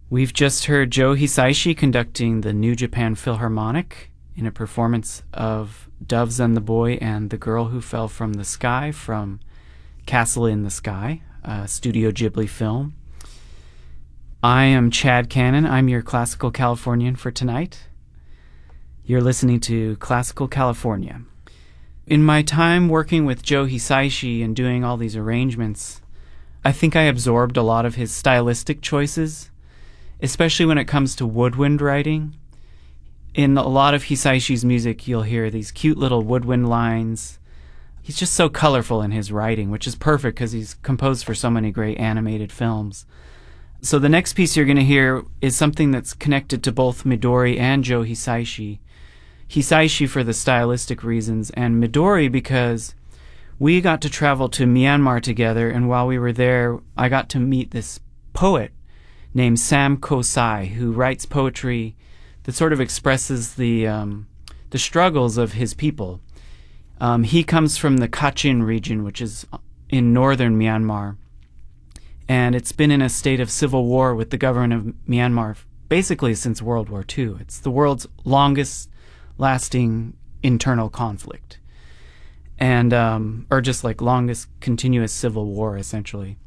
We've just heard Joe Hisaishi conducting the New Japan Philharmonic in a performance of Doves and the Boy and the Girl Who Fell from the Sky from Castle in the Sky, a Studio Ghibli film. I am Chad Cannon. I'm your Classical Californian for tonight. You're listening to Classical California. In my time working with Joe Hisaishi and doing all these arrangements, I think I absorbed a lot of his stylistic choices, especially when it comes to woodwind writing. In a lot of Hisaishi's music, you'll hear these cute little woodwind lines. He's just so colorful in his writing, which is perfect because he's composed for so many great animated films. So the next piece you're going to hear is something that's connected to both Midori and Joe Hisaishi. Hisaishi for the stylistic reasons, and Midori because we got to travel to Myanmar together, and while we were there, I got to meet this poet named Sam Kosai, who writes poetry that sort of expresses the struggles of his people. He comes from the Kachin region, which is in northern Myanmar, and it's been in a state of civil war with the government of Myanmar basically since World War II. It's the world's longest lasting internal conflict, and or just like longest continuous civil war, essentially.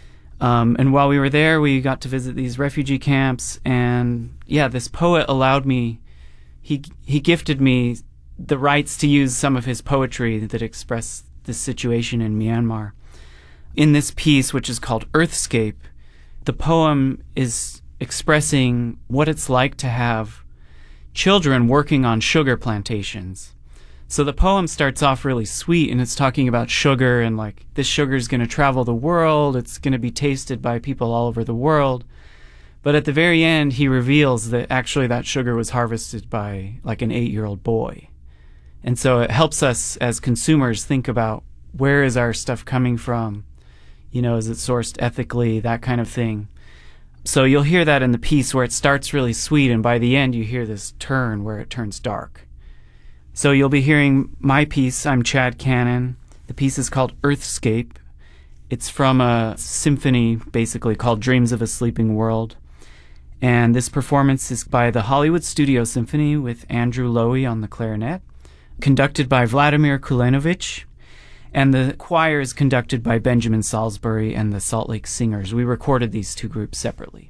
And while we were there, we got to visit these refugee camps, and this poet allowed me, he gifted me the rights to use some of his poetry that express this situation in Myanmar. In this piece, which is called Earthscape, the poem is expressing what it's like to have children working on sugar plantations. So the poem starts off really sweet, and it's talking about sugar, and like this sugar is going to travel the world, it's going to be tasted by people all over the world. But at the very end, he reveals that actually that sugar was harvested by like an 8-year-old boy. And so it helps us as consumers think about, where is our stuff coming from? You know, is it sourced ethically, that kind of thing. So you'll hear that in the piece where it starts really sweet, and by the end you hear this turn where it turns dark. So you'll be hearing my piece. I'm Chad Cannon. The piece is called Earthscape. It's from a symphony basically called Dreams of a Sleeping World. And this performance is by the Hollywood Studio Symphony with Andrew Lowy on the clarinet, conducted by Vladimir Kulenovich, and the choir is conducted by Benjamin Salisbury and the Salt Lake Singers. We recorded these two groups separately.